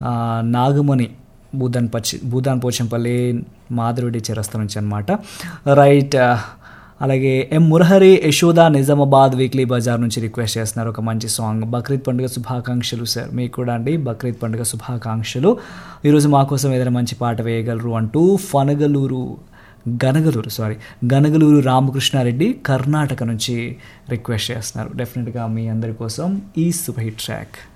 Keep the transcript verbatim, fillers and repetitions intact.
ఆ, నాగమణి భూదాన్ పచ్చి భూదాన్ పోచంపల్లి మాధురెడ్డి చిరస్త నుంచి అనమాట. రైట్. ఆ, అలాగే ఎం మురహరి యశోద నిజామాబాద్ వీక్లీ బజార్ నుంచి రిక్వెస్ట్ చేస్తున్నారు ఒక మంచి సాంగ్. బక్రీద్ పండుగ శుభాకాంక్షలు సార్. మీకు కూడా అండి బక్రీద్ పండుగ శుభాకాంక్షలు. ఈరోజు మా కోసం ఏదైనా మంచి పాట వేయగలరు అంటూ ఫనగలూరు గనగలూరు సారీ గనగలూరు రామకృష్ణారెడ్డి కర్ణాటక నుంచి రిక్వెస్ట్ చేస్తున్నారు. డెఫినెట్గా మీ అందరి కోసం ఈ సూపర్ హిట్ ట్రాక్.